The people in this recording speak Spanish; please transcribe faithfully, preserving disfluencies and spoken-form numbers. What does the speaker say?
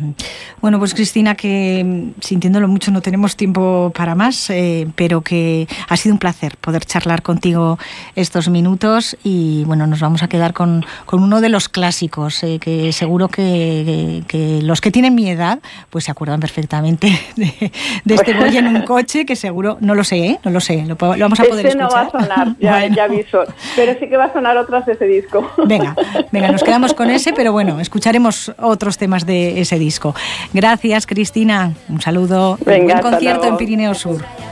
Bueno, pues Cristina, que sintiéndolo mucho no tenemos tiempo para más, eh, pero que ha sido un placer poder charlar contigo estos minutos y bueno, nos vamos a quedar con, con uno de los clásicos, eh, que seguro que, que, que los que tienen mi edad pues se acuerdan perfectamente de, de este Voy en un coche, que seguro, no lo sé, ¿eh? no lo sé, lo, lo vamos a poder este escuchar. No va a sonar, ya, bueno. ya aviso, pero sí que va a sonar otras de ese disco. Venga, venga, nos quedamos con ese, pero bueno, escucharemos otros temas de ese disco. Gracias, Cristina. Un saludo. Venga, Buen concierto luego. en Pirineo Sur.